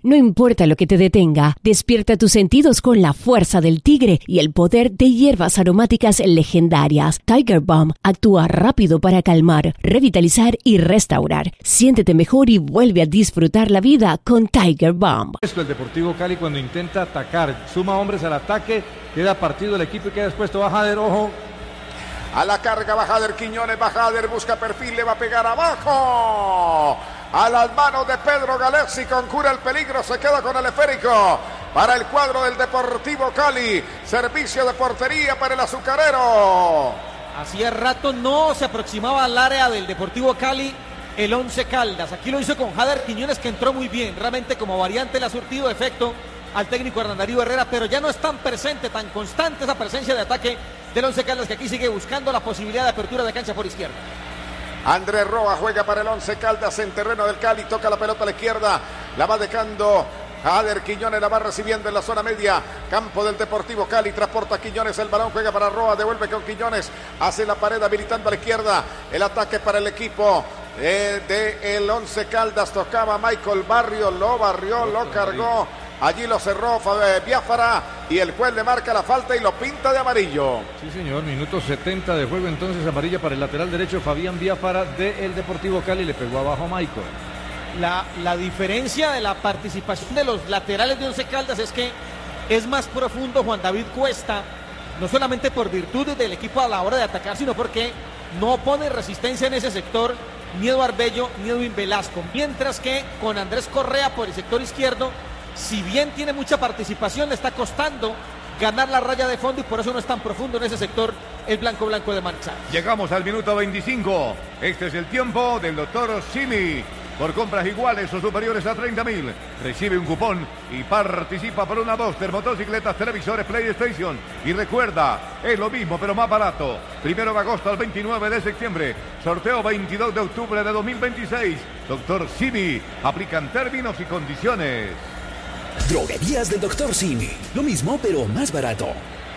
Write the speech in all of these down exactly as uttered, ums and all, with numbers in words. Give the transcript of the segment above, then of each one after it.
No importa lo que te detenga, despierta tus sentidos con la fuerza del tigre y el poder de hierbas aromáticas legendarias. Tiger Balm actúa rápido para calmar, revitalizar y restaurar. Siéntete mejor y vuelve a disfrutar la vida con Tiger Balm. El Deportivo Cali cuando intenta atacar, suma hombres al ataque, queda partido el equipo y queda expuesto. Bajader, ojo. A la carga Bajader, Quiñones, Bajader busca perfil, le va a pegar abajo. A las manos de Pedro Galesi, concura el peligro, se queda con el esférico para el cuadro del Deportivo Cali. Servicio de portería para el azucarero. Hacía rato no se aproximaba al área del Deportivo Cali el Once Caldas. Aquí lo hizo con Jader Quiñones, que entró muy bien. Realmente como variante le ha surtido efecto al técnico Hernán Darío Herrera, pero ya no es tan presente, tan constante esa presencia de ataque del Once Caldas, que aquí sigue buscando la posibilidad de apertura de cancha por izquierda. Andrés Roa juega para el Once Caldas en terreno del Cali, toca la pelota a la izquierda, la va dejando Jader Quiñones, la va recibiendo en la zona media, campo del Deportivo Cali, transporta Quiñones, el balón juega para Roa, devuelve con Quiñones, hace la pared habilitando a la izquierda, el ataque para el equipo eh, de el Once Caldas, tocaba Michael Barrio, lo barrió, lo cargó. Allí lo cerró Biafara y el juez le marca la falta y lo pinta de amarillo. Sí, señor, minuto setenta de juego, entonces amarilla para el lateral derecho Fabián Biafara del Deportivo Cali, le pegó abajo a Michael. La, la diferencia de la participación de los laterales de Once Caldas es que es más profundo Juan David Cuesta, no solamente por virtud del equipo a la hora de atacar, sino porque no pone resistencia en ese sector ni Eduardo Bello ni Edwin Velasco, mientras que con Andrés Correa por el sector izquierdo, si bien tiene mucha participación, le está costando ganar la raya de fondo y por eso no es tan profundo en ese sector el blanco blanco de Manizales. Llegamos al minuto veinticinco. Este es el tiempo del doctor Simi. Por compras iguales o superiores a treinta mil, recibe un cupón y participa por una Duster, motocicletas, televisores, PlayStation. Y recuerda, es lo mismo pero más barato. Primero de agosto al veintinueve de septiembre. Sorteo veintidós de octubre de dos mil veintiséis. doctor Simi. Aplican términos y condiciones. Droguerías del doctor Simi. Lo mismo, pero más barato.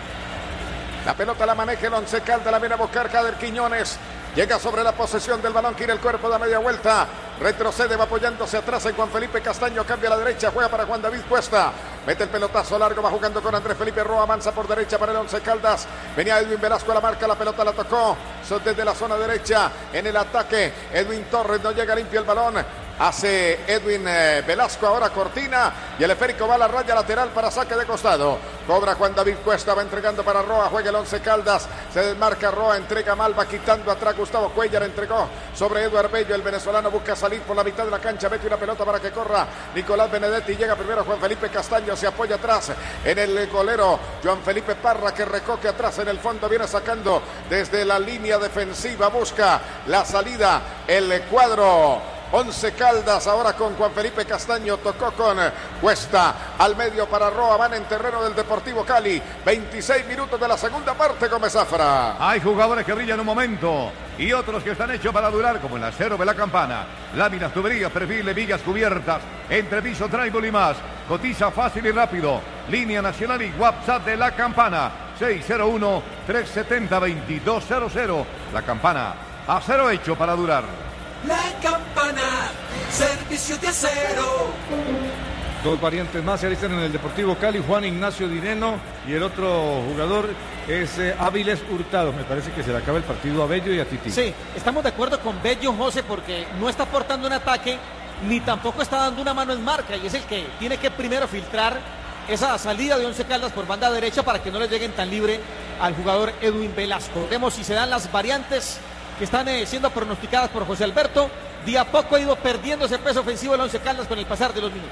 La pelota la maneja el Once Caldas, la viene a buscar Jader Quiñones. Llega sobre la posesión del balón, gira el cuerpo, da media vuelta. Retrocede, va apoyándose atrás en Juan Felipe Castaño. Cambia a la derecha, juega para Juan David Cuesta. Mete el pelotazo largo, va jugando con Andrés Felipe Roa. Avanza por derecha para el Once Caldas. Venía Edwin Velasco a la marca, la pelota la tocó. Desde la zona derecha en el ataque. Edwin Torres no llega limpio el balón. Hace Edwin eh, Velasco, ahora Cortina, y el esférico va a la raya lateral para saque de costado. Cobra Juan David Cuesta, va entregando para Roa, juega el Once Caldas, se desmarca Roa, entrega mal, va quitando atrás Gustavo Cuellar, entregó sobre Eduardo Bello, el venezolano busca salir por la mitad de la cancha, mete una pelota para que corra Nicolás Benedetti, llega primero Juan Felipe Castaño, se apoya atrás en el golero Juan Felipe Parra, que recoge atrás en el fondo, viene sacando desde la línea defensiva, busca la salida, el cuadro Once Caldas, ahora con Juan Felipe Castaño, tocó con Cuesta, al medio para Roa, van en terreno del Deportivo Cali, veintiséis minutos de la segunda parte, Gómez Zafra. Hay jugadores que brillan un momento y otros que están hechos para durar, como el acero de la campana, láminas, tuberías, perfiles, vigas cubiertas, entrepiso, tribal y más. Cotiza fácil y rápido. Línea nacional y WhatsApp de la campana, seis cero uno, tres siete cero, dos dos cero cero. La campana, acero hecho para durar. La Campana, servicio de acero. Dos variantes más se alistan en el Deportivo Cali, Juan Ignacio Dineno y el otro jugador es eh, Áviles Hurtado. Me parece que se le acaba el partido a Bello y a Titi. Sí, estamos de acuerdo con Bello, José, porque no está aportando un ataque ni tampoco está dando una mano en marca y es el que tiene que primero filtrar esa salida de Once Caldas por banda derecha para que no le lleguen tan libre al jugador Edwin Velasco. Vemos si se dan las variantes que están eh, siendo pronosticadas por José Alberto. De a poco ha ido perdiendo ese peso ofensivo el Once Caldas con el pasar de los minutos.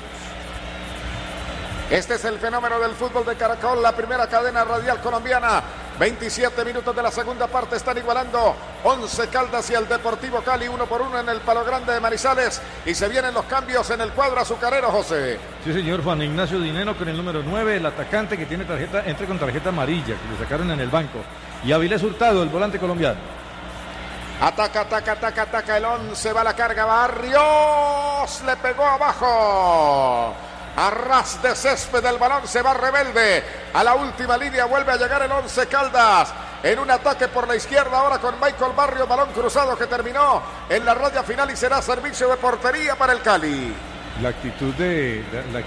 Este es el fenómeno del fútbol de Caracol, la primera cadena radial colombiana. veintisiete minutos de la segunda parte, están igualando Once Caldas y el Deportivo Cali, uno por uno en el Palo Grande de Manizales. Y se vienen los cambios en el cuadro azucarero, José. Sí, señor, Juan Ignacio Dineno con el número nueve, el atacante que tiene tarjeta, entra con tarjeta amarilla, que le sacaron en el banco. Y Avilés Hurtado, el volante colombiano. Ataca, ataca, ataca, ataca el once, va la carga, Barrios, le pegó abajo. A ras de césped del balón se va Rebelde. A la última línea vuelve a llegar el Once Caldas. En un ataque por la izquierda ahora con Michael Barrio. Balón cruzado que terminó en la raya final y será servicio de portería para el Cali. La actitud de... La, la